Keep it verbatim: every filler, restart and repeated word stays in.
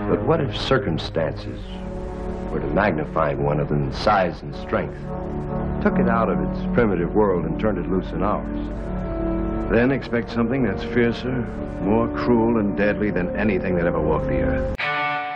But what if circumstances were to magnify one of them in size and strength, took it out of its primitive world and turned it loose in ours? Then expect something that's fiercer, more cruel and deadly than anything that ever walked the earth.